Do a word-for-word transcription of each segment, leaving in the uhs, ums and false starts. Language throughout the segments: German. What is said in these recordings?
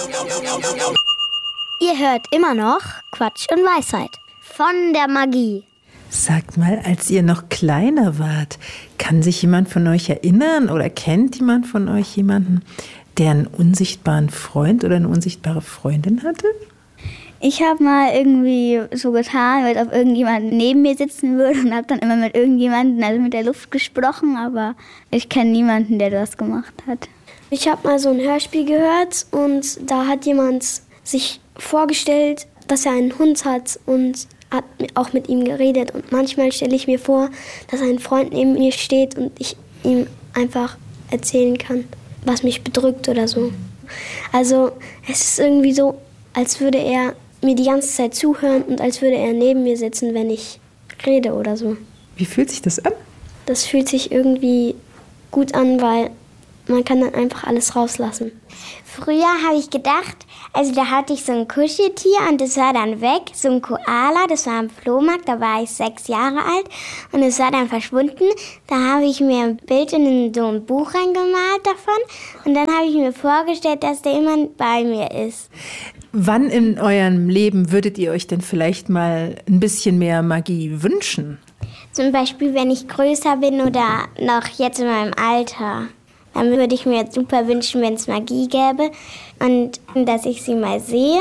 Ihr hört immer noch Quatsch und Weisheit von der Magie. Sagt mal, als ihr noch kleiner wart, kann sich jemand von euch erinnern oder kennt jemand von euch jemanden, der einen unsichtbaren Freund oder eine unsichtbare Freundin hatte? Ich habe mal irgendwie so getan, als ob irgendjemand neben mir sitzen würde und habe dann immer mit irgendjemandem, also mit der Luft gesprochen, aber ich kenne niemanden, der das gemacht hat. Ich habe mal so ein Hörspiel gehört und da hat jemand sich vorgestellt, dass er einen Hund hat und hat auch mit ihm geredet. Und manchmal stelle ich mir vor, dass ein Freund neben mir steht und ich ihm einfach erzählen kann, was mich bedrückt oder so. Also es ist irgendwie so, als würde er mir die ganze Zeit zuhören und als würde er neben mir sitzen, wenn ich rede oder so. Wie fühlt sich das an? Das fühlt sich irgendwie gut an, weil man kann dann einfach alles rauslassen. Früher habe ich gedacht, also da hatte ich so ein Kuscheltier und das war dann weg, so ein Koala, das war am Flohmarkt, da war ich sechs Jahre alt und es war dann verschwunden. Da habe ich mir ein Bild in so ein Buch reingemalt davon und dann habe ich mir vorgestellt, dass der immer bei mir ist. Wann in eurem Leben würdet ihr euch denn vielleicht mal ein bisschen mehr Magie wünschen? Zum Beispiel, wenn ich größer bin oder noch jetzt in meinem Alter. Dann würde ich mir super wünschen, wenn es Magie gäbe und dass ich sie mal sehe.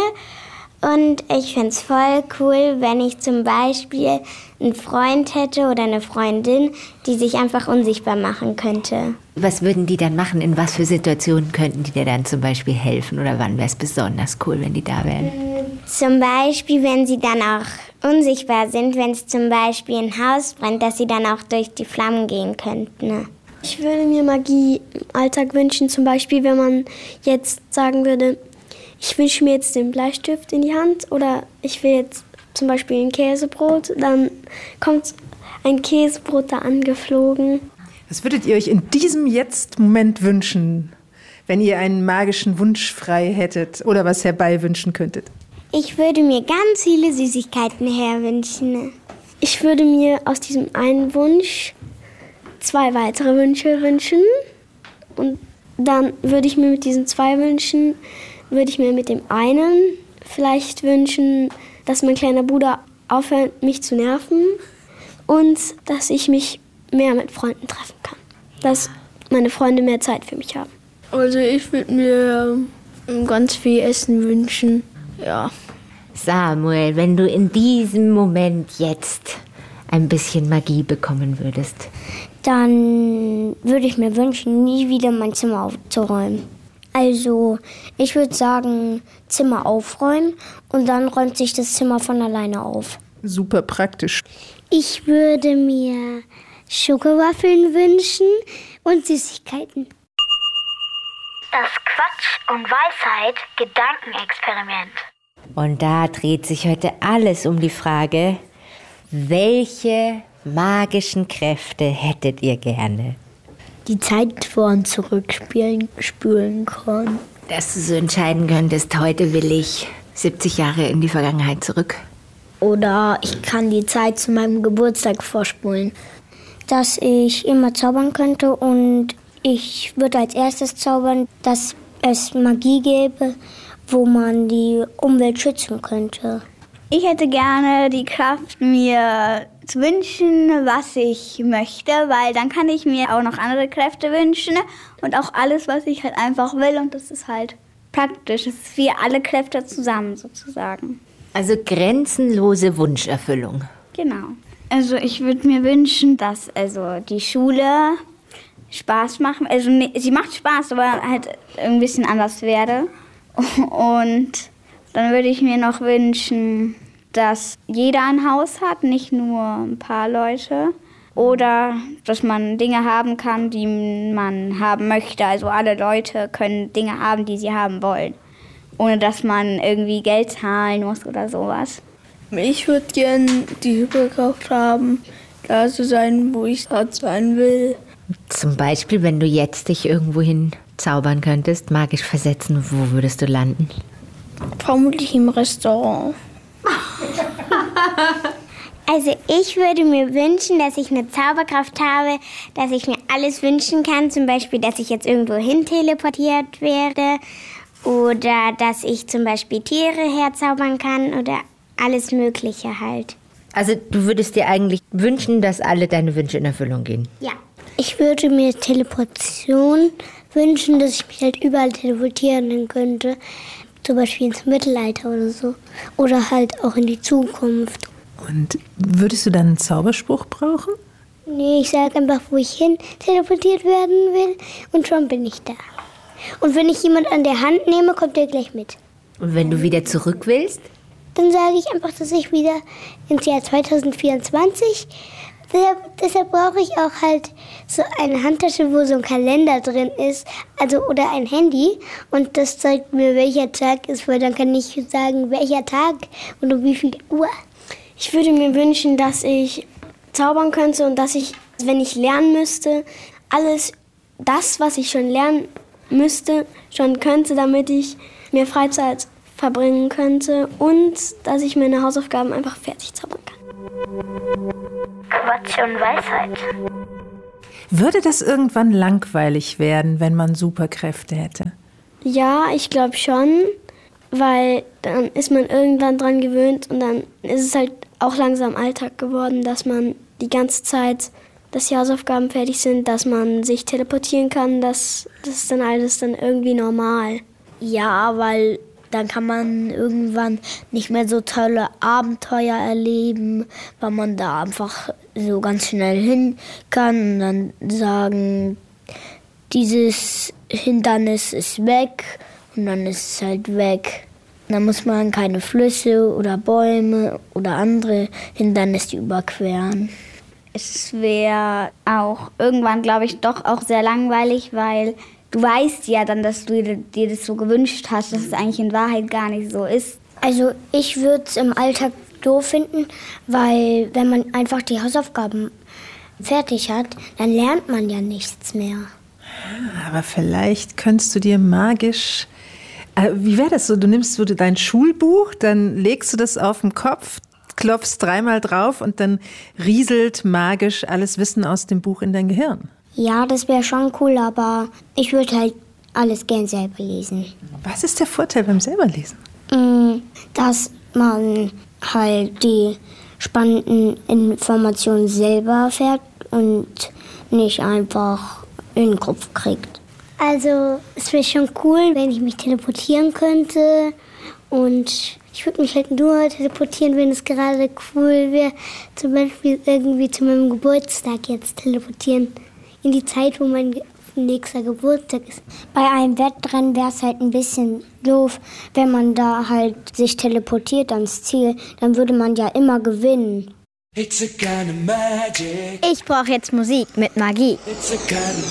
Und ich fände es voll cool, wenn ich zum Beispiel einen Freund hätte oder eine Freundin, die sich einfach unsichtbar machen könnte. Was würden die dann machen? In was für Situationen könnten die dir dann zum Beispiel helfen? Oder wann wäre es besonders cool, wenn die da wären? Zum Beispiel, wenn sie dann auch unsichtbar sind, wenn es zum Beispiel ein Haus brennt, dass sie dann auch durch die Flammen gehen könnten. Ne? Ich würde mir Magie im Alltag wünschen, zum Beispiel, wenn man jetzt sagen würde, ich wünsche mir jetzt den Bleistift in die Hand oder ich will jetzt zum Beispiel ein Käsebrot, dann kommt ein Käsebrot da angeflogen. Was würdet ihr euch in diesem Jetzt-Moment wünschen, wenn ihr einen magischen Wunsch frei hättet oder was herbei wünschen könntet? Ich würde mir ganz viele Süßigkeiten herwünschen. Ich würde mir aus diesem einen Wunsch zwei weitere Wünsche wünschen und dann würde ich mir mit diesen zwei Wünschen, würde ich mir mit dem einen vielleicht wünschen, dass mein kleiner Bruder aufhört, mich zu nerven und dass ich mich mehr mit Freunden treffen kann, dass meine Freunde mehr Zeit für mich haben. Also ich würde mir ganz viel Essen wünschen, ja. Samuel, wenn du in diesem Moment jetzt ein bisschen Magie bekommen würdest, dann würde ich mir wünschen, nie wieder mein Zimmer aufzuräumen. Also ich würde sagen, Zimmer aufräumen und dann räumt sich das Zimmer von alleine auf. Super praktisch. Ich würde mir Schokowaffeln wünschen und Süßigkeiten. Das Quatsch- und Weisheit-Gedankenexperiment. Und da dreht sich heute alles um die Frage, welche magischen Kräfte hättet ihr gerne? Die Zeit vor und zurückspielen spülen kann. Dass du so entscheiden könntest, heute will ich siebzig Jahre in die Vergangenheit zurück. Oder ich kann die Zeit zu meinem Geburtstag vorspulen. Dass ich immer zaubern könnte und ich würde als erstes zaubern, dass es Magie gäbe, wo man die Umwelt schützen könnte. Ich hätte gerne die Kraft, mir zu wünschen, was ich möchte, weil dann kann ich mir auch noch andere Kräfte wünschen und auch alles, was ich halt einfach will. Und das ist halt praktisch. Es ist wie alle Kräfte zusammen sozusagen. Also grenzenlose Wunscherfüllung. Genau. Also ich würde mir wünschen, dass also die Schule Spaß macht. Also nee, sie macht Spaß, aber halt ein bisschen anders werde. Und dann würde ich mir noch wünschen, dass jeder ein Haus hat, nicht nur ein paar Leute. Oder dass man Dinge haben kann, die man haben möchte. Also alle Leute können Dinge haben, die sie haben wollen. Ohne dass man irgendwie Geld zahlen muss oder sowas. Ich würde gerne die Superkraft haben, da zu sein, wo ich sein will. Zum Beispiel, wenn du jetzt dich irgendwohin zaubern könntest, magisch versetzen, wo würdest du landen? Vermutlich im Restaurant. Also ich würde mir wünschen, dass ich eine Zauberkraft habe, dass ich mir alles wünschen kann. Zum Beispiel, dass ich jetzt irgendwo hin teleportiert werde Oder dass ich zum Beispiel Tiere herzaubern kann oder alles Mögliche halt. Also du würdest dir eigentlich wünschen, dass alle deine Wünsche in Erfüllung gehen? Ja. Ich würde mir Teleportation wünschen, dass ich mich halt überall teleportieren könnte. Zum Beispiel ins Mittelalter oder so. Oder halt auch in die Zukunft. Und würdest du dann einen Zauberspruch brauchen? Nee, ich sage einfach, wo ich hin teleportiert werden will und schon bin ich da. Und wenn ich jemand an der Hand nehme, kommt der gleich mit. Und wenn du wieder zurück willst? Dann sage ich einfach, dass ich wieder ins Jahr zwanzig vierundzwanzig, deshalb, deshalb brauche ich auch halt so eine Handtasche, wo so ein Kalender drin ist, also oder ein Handy. Und das zeigt mir, welcher Tag ist, weil dann kann ich sagen, welcher Tag und um wie viel Uhr. Ich würde mir wünschen, dass ich zaubern könnte und dass ich, wenn ich lernen müsste, alles das, was ich schon lernen müsste, schon könnte, damit ich mehr Freizeit verbringen könnte und dass ich meine Hausaufgaben einfach fertig zaubern kann. Quatsch und Weisheit. Würde das irgendwann langweilig werden, wenn man Superkräfte hätte? Ja, ich glaube schon, weil dann ist man irgendwann dran gewöhnt und dann ist es halt auch langsam Alltag geworden, dass man die ganze Zeit, dass die Hausaufgaben fertig sind, dass man sich teleportieren kann, das, das ist dann alles dann irgendwie normal. Ja, weil dann kann man irgendwann nicht mehr so tolle Abenteuer erleben, weil man da einfach so ganz schnell hin kann und dann sagen, dieses Hindernis ist weg und dann ist es halt weg. Dann muss man keine Flüsse oder Bäume oder andere Hindernisse überqueren. Es wäre auch irgendwann, glaube ich, doch auch sehr langweilig, weil du weißt ja dann, dass du dir das so gewünscht hast, dass es eigentlich in Wahrheit gar nicht so ist. Also ich würde es im Alltag doof finden, weil wenn man einfach die Hausaufgaben fertig hat, dann lernt man ja nichts mehr. Aber vielleicht könntest du dir magisch... Äh, wie wäre das so? Du nimmst so dein Schulbuch, dann legst du das auf den Kopf, klopfst dreimal drauf und dann rieselt magisch alles Wissen aus dem Buch in dein Gehirn. Ja, das wäre schon cool, aber ich würde halt alles gern selber lesen. Was ist der Vorteil beim selberlesen? Dass man halt die spannenden Informationen selber erfährt und nicht einfach in den Kopf kriegt. Also es wäre schon cool, wenn ich mich teleportieren könnte und ich würde mich halt nur teleportieren, wenn es gerade cool wäre. Zum Beispiel irgendwie zu meinem Geburtstag jetzt teleportieren. In die Zeit, wo mein nächster Geburtstag ist. Bei einem Wettrennen wäre es halt ein bisschen doof, wenn man da halt sich teleportiert ans Ziel. Dann würde man ja immer gewinnen. It's a kind of magic. Ich brauche jetzt Musik mit Magie. It's a kind of